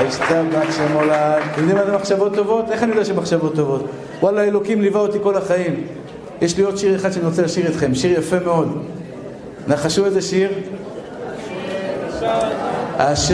השתבח שמולד. אתם יודעים מה זה מחשבות טובות? איך אני יודע שמחשבות טובות? וואלה, אלוקים ליווה אותי כל החיים. יש לי עוד שיר אחד שאני רוצה לשיר אתכם, שיר יפה מאוד. נחשו איזה שיר?